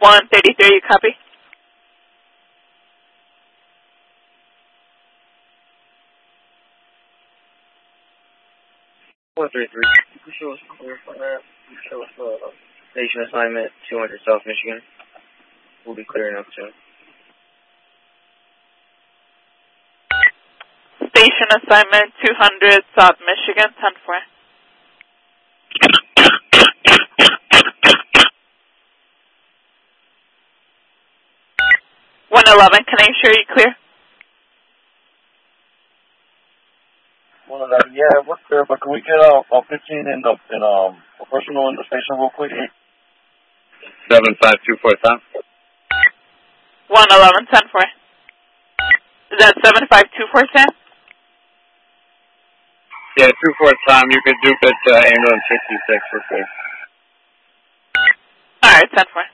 133, you copy? Show us station assignment 200 South Michigan. We'll be clearing up soon. Station assignment 200 South Michigan, 10-4. 111, can I ensure you clear? 111, yeah, we're clear, but can we get a 15 in a personal in the station real quick? 7524 South. 111, 10-4. Is that 7524, Sam? Yeah, 24 Tom, you could do it ambulance 66 for free. Alright, 10-4.